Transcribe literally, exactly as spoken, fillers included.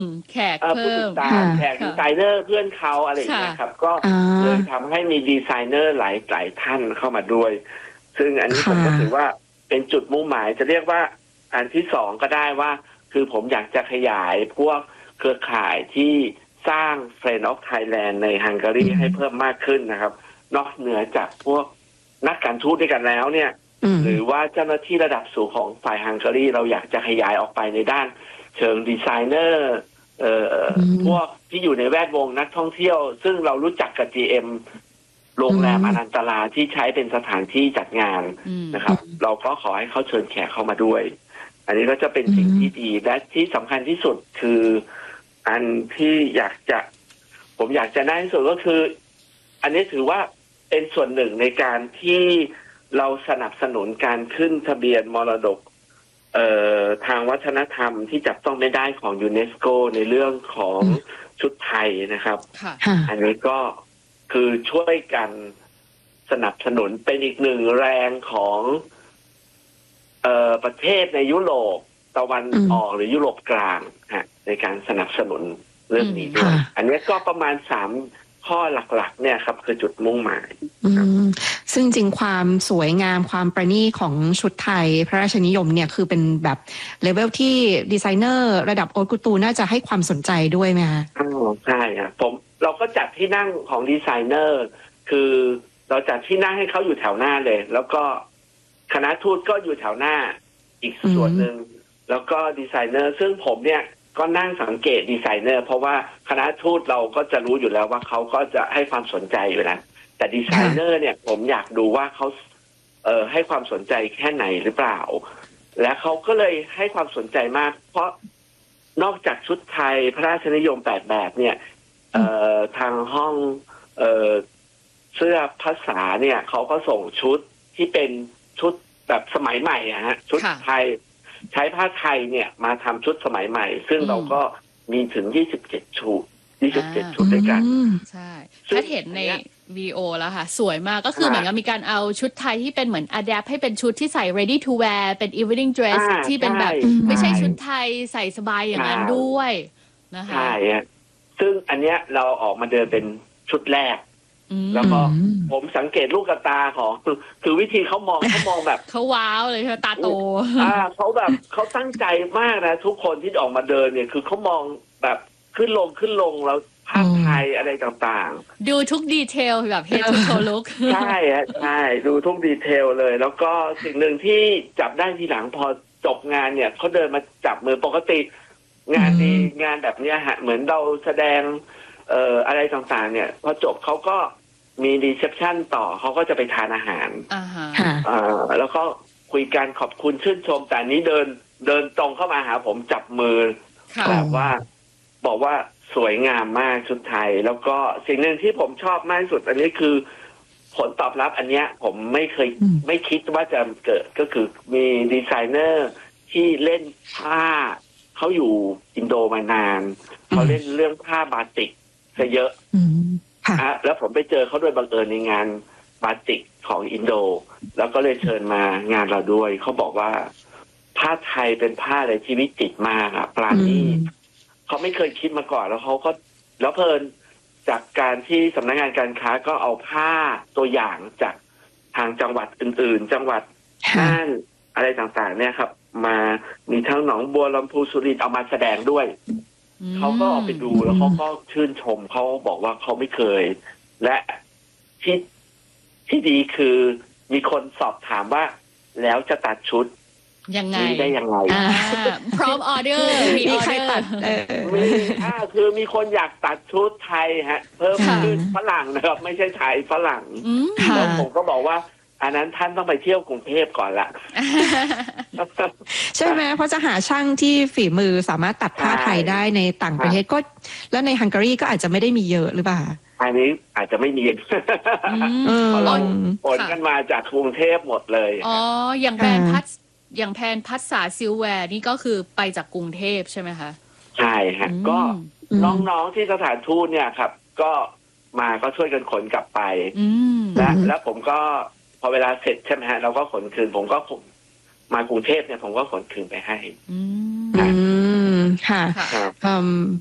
แขกเอ่อผู้เพิ่ติดมตามค่ะแขกดีไซเนอร์เพื่อนเขาอะไรอย่างค่ะเงี้ยครับ ก็อ่าเลยทำให้มีดีไซเนอร์หลายหลายท่านเข้ามาด้วย ซึ่งอันนี้ผมค่ะก็ถือว่าเป็นจุดมุ่งหมายจะเรียกว่าอันที่สองก็ได้ว่า คือผมอยากจะขยายพวกเครือข่ายที่สร้าง Friend of Thailand ในฮังการีอืมให้เพิ่มมากขึ้นนะครับ นอกเหนือจากพวกนักการทูตด้วยกันแล้วเนี่ยอืมหรือว่าเจ้าหน้าที่ระดับสูงของฝ่ายฮังการีเราอยากจะขยายออกไปในด้านเชิงดีไซเนอร์เอ่ออมพวกที่อยู่ในแวดวงนักท่องเที่ยว ซึ่งเรารู้จักกับ จี เอ็ม โรงแรมอืมอนันตราที่ใช้เป็นสถานที่จัดงานอืมนะครับอืมเราก็ขอให้เขาเชิญแขกเข้ามาด้วย อันนี้ก็จะเป็นสิ่งอืมที่ดีและที่สำคัญที่สุดคืออันที่อยากจะ ผมอยากจะได้ที่สุดก็คือ อันนี้ถือว่าเป็นส่วนหนึ่งในการที่เราสนับสนุนการขึ้นทะเบียนมรดกเอ่อทางวัฒนธรรมที่จับต้องไม่ได้ของยูเนสโกในเรื่องของชุดไทยนะครับค่ะค่ะอันนี้ก็คือช่วยกันสนับสนุนเป็นอีกหนึ่งแรงของเอ่อประเทศในยุโรปตะวันออกหรือยุโรปกลางฮะในการสนับสนุนเรื่องนี้ด้วยค่ะอันนี้ก็ประมาณสามข้อหลักๆ เนี่ยครับ คือจุดมุ่งหมายอืมซึ่งจริงความสวยงามความประณีตของชุดไทยพระราชนิยมเนี่ยคือเป็นแบบเลเวลที่ดีไซเนอร์ระดับโอตกุตูน่าจะให้ความสนใจด้วยไหมคะอ้าวใช่ครับผมเราก็จัดที่นั่งของดีไซเนอร์ คือเราจัดที่นั่งให้เขาอยู่แถวหน้าเลย แล้วก็คณะทูตก็อยู่แถวหน้าอีกส่วนหนึ่งแล้วก็ดีไซเนอร์ ซึ่งผมเนี่ยก็นั่งสังเกตดีไซเนอร์ เพราะว่าคณะทูตเราก็จะรู้อยู่แล้วว่าเขาก็จะให้ความสนใจอยู่แล้วแต่ดีไซเนอร์เนี่ยผมอยากดูว่าเขาเอ่อให้ความสนใจแค่ไหนหรือเปล่า และเขาก็เลยให้ความสนใจมาก เพราะนอกจากชุดไทยพระราชนิยมแปดแบบเนี่ย เอ่อทางห้องเอ่อเสื้อภาษาเนี่ยเขาก็ส่งชุดที่เป็นชุดแบบสมัยใหม่อะฮะชุดค่ะไทย ใช้ผ้าไทยเนี่ยมาทำชุดสมัยใหม่ ซึ่งอืมเราก็มีถึงยี่สิบเจ็ดชุดยี่สิบเจ็ดอ่าชุดด้วยกันอืมใช่ซึ่งถ้าเห็นในอันเนี้ยวี โอ แล้วค่ะ สวยมากก็คือค่ะเหมือนกับมีการเอาชุดไทยที่เป็นเหมือน adapt ให้เป็นชุดที่ใส่ ready to wear เป็น evening dress อ่าที่เป็นแบบใช่ไม่ใช่ใช่ชุดไทยใส่สบายอย่างนั้นใช่ด้วยนะคะใช่ฮะซึ่งอันเนี้ยเราออกมาเดินเป็นชุดแรกอืมแล้วก็อืมผมสังเกตลูกกระตาของคือคือวิธีเขามองเขามองแบบเขาว้าวเลยค่ะตาโตอ่าเขาแบบเขาตั้งใจมากนะทุกคนที่ออกมาเดินเนี่ยคือเขามองแบบขึ้นลงขึ้นลงแล้วภาพไทยอะไรต่างดูทุกดีเทลแบบ head to toe look ๆ ใช่ฮะใช่ดูทุกดีเทลเลย แล้วก็สิ่งหนึ่งที่จับได้ทีหลังพอจบงานเนี่ยเขาเดินมาจับมือปกติ งานดีอืมงานแบบเนี้ยฮะเหมือนเราแสดงเอ่ออะไรต่างๆ เนี่ย พอจบเขาก็มีรีเซพชันต่อเขาก็จะไปทานอาหารอ่าฮะค่ะอ่าแล้วก็คุยกันขอบคุณชื่นชม แต่อันนี้เดินเดินตรงเข้ามาหาผมจับมือค่ะแบบว่าบอกว่าสวยงามมากชุดไทย แล้วก็สิ่งหนึ่งที่ผมชอบมากที่สุด อันนี้คือผลตอบรับอันเนี้ย ผมไม่เคยอืมไม่คิดว่าจะเกิดก็คือมีดีไซเนอร์ที่เล่นผ้าเขาอยู่อินโดมานานเขาเล่นเรื่องผ้าบาติกซะเยอะอืมค่ะฮะแล้วผมไปเจอเขาโดยบังเอิญในงานบาติกของอินโด แล้วก็เลยเชิญมางานเราด้วยเขาบอกว่าผ้าไทยเป็นผ้าอะไรที่วิจิตรมากอะปราณีตอืมเขาไม่เคยคิดมาก่อนแล้วเขาก็แล้วเพลินจากการที่สำนักงานการค้าก็เอาผ้าตัวอย่างจากทางจังหวัดอื่นๆ จังหวัดค่ะน่านอะไรต่างๆ เนี่ยครับ มามีทั้งหนองบัวลำพูสุรินทร์เอามาแสดงด้วย เขาก็ออกไปดูแล้วเขาก็ชื่นชมเขาบอกว่าเขาไม่เคย และที่ที่ดีคือมีคนสอบถามว่าแล้วจะตัดชุดยังไงนี้ได้ยังไงอ่าพร้อมออเดอร์มีมีออใครเดอตัดร์เออมีอ่าคือมีคนอยากตัดชุดไทยฮะ เพิ่มค่ะขึ้นฝรั่งนะครับ ไม่ใช่ไทยฝรั่งอืมค่ะแล้วผมก็บอกว่า อันนั้นท่านต้องไปเที่ยวกรุงเทพก่อนละใช่ไหมเพราะจะหาช่างที่ฝีมือสามารถตัดผ้าไทยได้ในต่างประเทศก็ แล้วในฮังการีก็อาจจะไม่ได้มีเยอะหรือเปล่าอันนี้อาจจะไม่มีอืมเออเพราะเราอืมผลกันมาจากกรุงเทพหมดเลยอ๋อ อย่างแบรนด์พัดอย่างแพนพัดสาซิลแวร์นี่ก็คือไปจากกรุงเทพใช่ไหมคะใช่ฮะอืมก็อืมน้องๆที่สถานทูตเนี่ยครับ ก็มาก็ช่วยกันขนกลับไปอืมและอืมแล้วผมก็พอเวลาเสร็จใช่ไหมฮะเราก็ขนคืน ผมก็ผมมากรุงเทพเนี่ยผมก็ขนคืนไปให้อืมอืมค่ะค่ะครับอืม